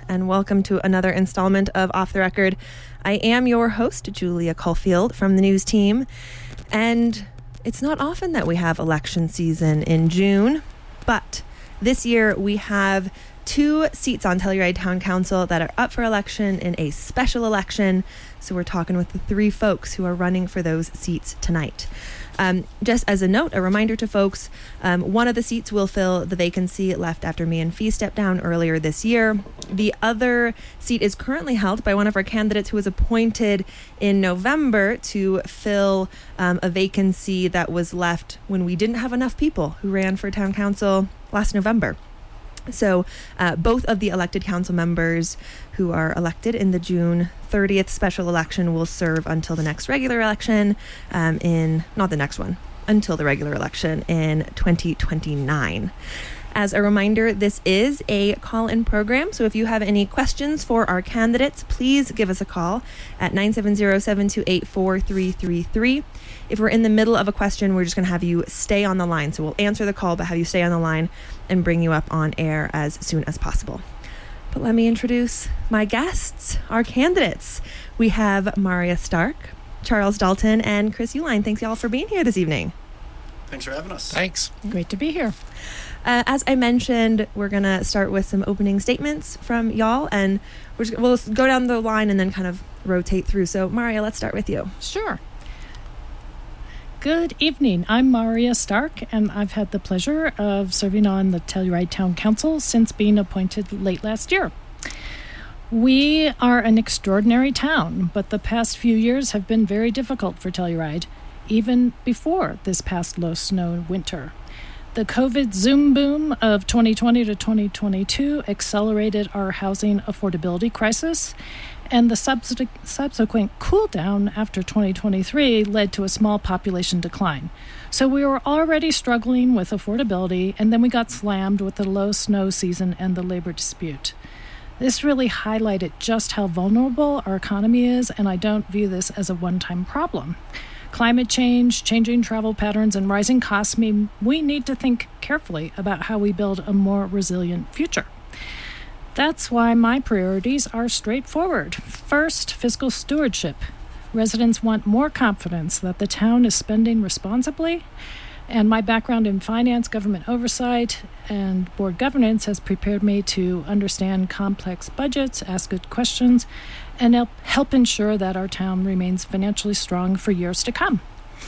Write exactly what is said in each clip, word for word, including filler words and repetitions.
and welcome to another installment of Off the Record. I am your host, Julia Caulfield from the news team, and it's not often that we have election season in June, but this year we have two seats on Telluride Town Council that are up for election in a special election. So we're talking with the three folks who are running for those seats tonight. Um, just as a note, a reminder to folks, um, one of the seats will fill the vacancy left after me and Fee stepped down earlier this year. The other seat is currently held by one of our candidates who was appointed in November to fill um, a vacancy that was left when we didn't have enough people who ran for town council last November. So uh, both of the elected council members who are elected in the June thirtieth special election will serve until the next regular election um, in, not the next one, until the regular election in twenty twenty-nine. As a reminder, this is a call-in program, so if you have any questions for our candidates, please give us a call at nine seven zero, seven two eight, four three three three. If we're in the middle of a question, we're just going to have you stay on the line. So we'll answer the call, but have you stay on the line and bring you up on air as soon as possible. But let me introduce my guests, our candidates. We have Maria Stark, Charles Dalton, and Chris Uline. Thanks, y'all, for being here this evening. Thanks for having us. Thanks. Great to be here. Uh, as I mentioned, we're going to start with some opening statements from y'all, and we're just, we'll go down the line and then kind of rotate through. So, Maria, let's start with you. Sure. Good evening. I'm Maria Stark, and I've had the pleasure of serving on the Telluride Town Council since being appointed late last year. We are an extraordinary town, but the past few years have been very difficult for Telluride, even before this past low snow winter. The COVID Zoom boom of twenty twenty to twenty twenty-two accelerated our housing affordability crisis, and the subs- subsequent cool down after twenty twenty-three led to a small population decline. So we were already struggling with affordability, and then we got slammed with the low snow season and the labor dispute. This really highlighted just how vulnerable our economy is, and I don't view this as a one-time problem. Climate change, changing travel patterns, and rising costs mean we need to think carefully about how we build a more resilient future. That's why my priorities are straightforward. First, fiscal stewardship. Residents want more confidence that the town is spending responsibly, and my background in finance, government oversight, and board governance has prepared me to understand complex budgets, ask good questions, and help, help ensure that our town remains financially strong for years to come.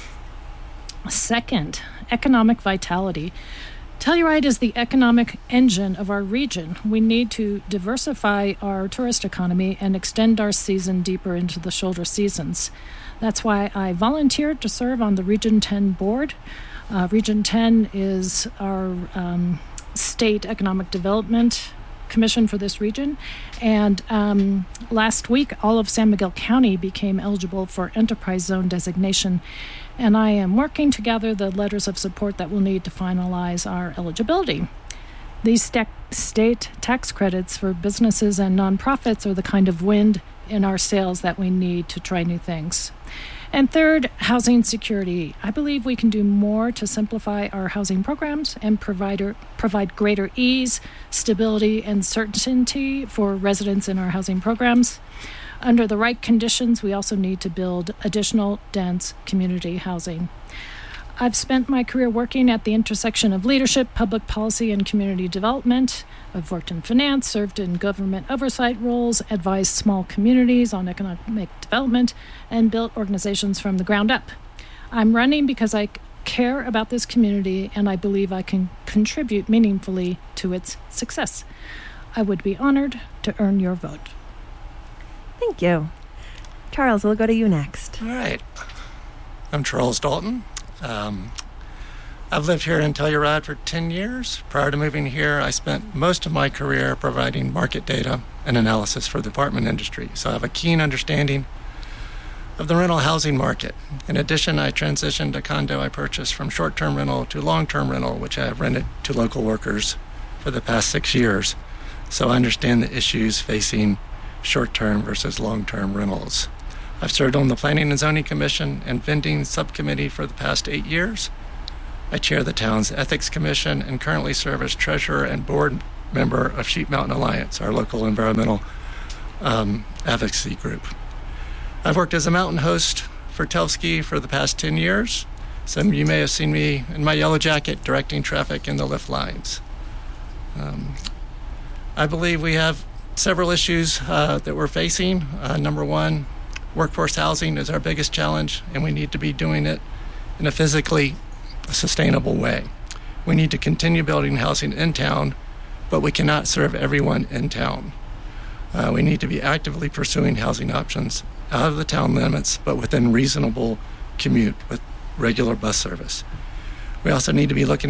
Second, economic vitality. Telluride is the economic engine of our region. We need to diversify our tourist economy and extend our season deeper into the shoulder seasons. That's why I volunteered to serve on the Region ten board. Uh, Region ten is our um, state economic development commission for this region, and um, last week all of San Miguel County became eligible for enterprise zone designation, and I am working to gather the letters of support that we'll need to finalize our eligibility. These st- state tax credits for businesses and nonprofits are the kind of wind in our sails that we need to try new things. And third, housing security. I believe we can do more to simplify our housing programs and provide, provide greater ease, stability, and certainty for residents in our housing programs. Under the right conditions, we also need to build additional dense community housing. I've spent my career working at the intersection of leadership, public policy, and community development. I've worked in finance, served in government oversight roles, advised small communities on economic development, and built organizations from the ground up. I'm running because I care about this community, and I believe I can contribute meaningfully to its success. I would be honored to earn your vote. Thank you. Charles, we'll go to you next. All right. I'm Charles Dalton. Um, I've lived here in Telluride for ten years. Prior to moving here, I spent most of my career providing market data and analysis for the apartment industry, so I have a keen understanding of the rental housing market. In addition, I transitioned a condo I purchased from short-term rental to long-term rental, which I have rented to local workers for the past six years. So I understand the issues facing short-term versus long-term rentals. I've served on the Planning and Zoning Commission and Vending Subcommittee for the past eight years. I chair the town's Ethics Commission and currently serve as treasurer and board member of Sheep Mountain Alliance, our local environmental um, advocacy group. I've worked as a mountain host for Telski for the past ten years. Some of you may have seen me in my yellow jacket directing traffic in the lift lines. Um, I believe we have several issues uh, that we're facing. Uh, number one, workforce housing is our biggest challenge, and we need to be doing it in a physically sustainable way. We need to continue building housing in town, but we cannot serve everyone in town. Uh, we need to be actively pursuing housing options out of the town limits, but within reasonable commute with regular bus service. We also need to be looking